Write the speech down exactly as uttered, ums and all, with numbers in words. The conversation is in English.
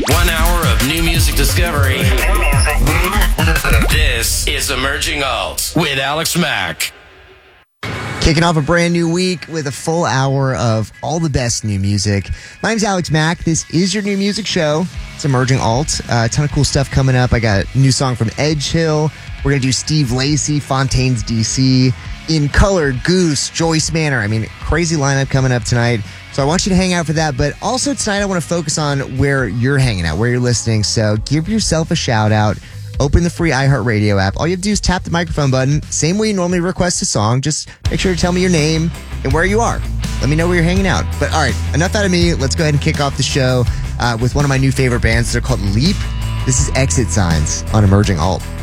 One hour of new music discovery. This is Emerging Alt with Alex Mack. Kicking off a brand new week with a full hour of all the best new music. My name's Alex Mack. This is your new music show. It's Emerging Alt. Uh, a ton of cool stuff coming up. I got a new song from Edge Hill. We're going to do Steve Lacy, Fontaines D C, In Color, Goose, Joyce Manor. I mean, crazy lineup coming up tonight. So I want you to hang out for that. But also tonight I want to focus on where you're hanging out, where you're listening. So give yourself a shout out. Open the free iHeartRadio app. All you have to do is tap the microphone button. Same way you normally request a song. Just make sure to tell me your name and where you are. Let me know where you're hanging out. But all right, enough out of me. Let's go ahead and kick off the show uh, with one of my new favorite bands. They're called Leap. This is Exit Signs on Emerging Alt.